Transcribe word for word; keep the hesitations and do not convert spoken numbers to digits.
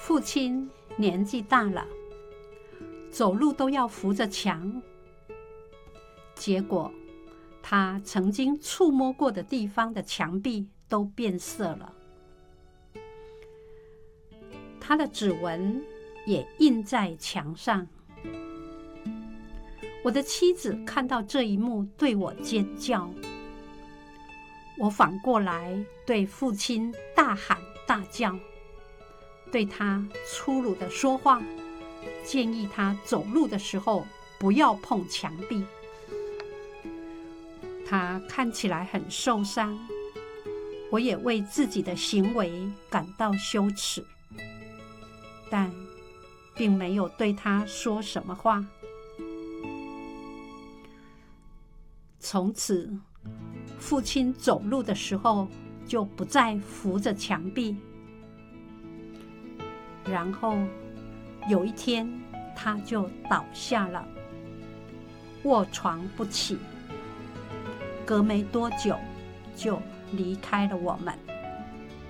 父亲年纪大了，走路都要扶着墙，结果他曾经触摸过的地方的墙壁都变色了，他的指纹也印在墙上。我的妻子看到这一幕，对我尖叫。我反过来对父亲大喊大叫，对他粗鲁地说话，建议他走路的时候不要碰墙壁。他看起来很受伤，我也为自己的行为感到羞耻，但并没有对他说什么话。从此，父亲走路的时候就不再扶着墙壁。然后有一天，他就倒下了，卧床不起。隔没多久，就离开了我们。